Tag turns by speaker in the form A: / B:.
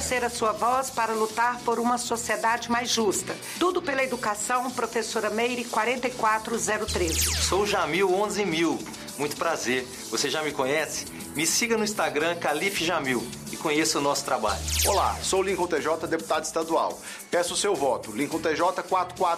A: ser a sua voz para lutar por uma sociedade mais justa. Tudo pela educação, professora Meire, 44013.
B: Sou Jamil 11.000. Muito prazer. Você já me conhece? Me siga no Instagram, Calife Jamil, e conheça o nosso trabalho.
C: Olá, sou Lincoln TJ, deputado estadual. Peço o seu voto. Lincoln TJ 44013.